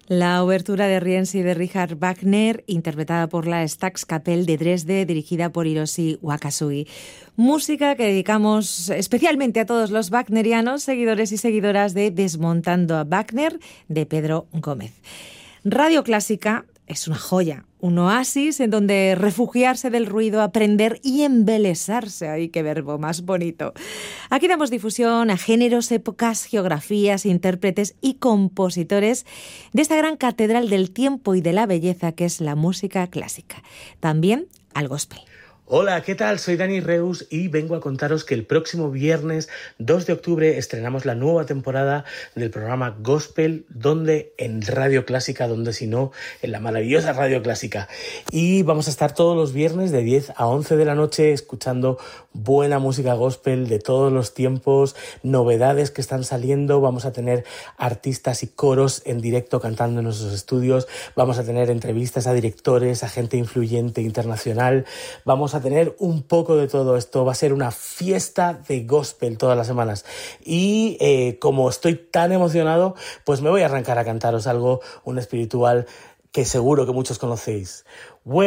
La obertura de Rienzi de Richard Wagner, interpretada por la Staatskapelle de Dresde, dirigida por Hiroshi Wakasugi. Música que dedicamos especialmente a todos los wagnerianos, seguidores y seguidoras de Desmontando a Wagner, de Pedro Gómez. Radio Clásica es una joya, un oasis en donde refugiarse del ruido, aprender y embelesarse. ¡Ay, qué verbo más bonito! Aquí damos difusión a géneros, épocas, geografías, intérpretes y compositores de esta gran catedral del tiempo y de la belleza que es la música clásica. También al gospel. Hola, ¿qué tal? Soy Dani Reus y vengo a contaros que el próximo viernes 2 de octubre estrenamos la nueva temporada del programa Gospel, donde en Radio Clásica, donde si no, en la maravillosa Radio Clásica. Y vamos a estar todos los viernes de 10 a 11 de la noche escuchando buena música gospel de todos los tiempos, novedades que están saliendo, vamos a tener artistas y coros en directo cantando en nuestros estudios, vamos a tener entrevistas a directores, a gente influyente internacional, vamos a tener un poco de todo esto. Va a ser una fiesta de gospel todas las semanas y como estoy tan emocionado, pues me voy a arrancar a cantaros algo, un espiritual que seguro que muchos conocéis.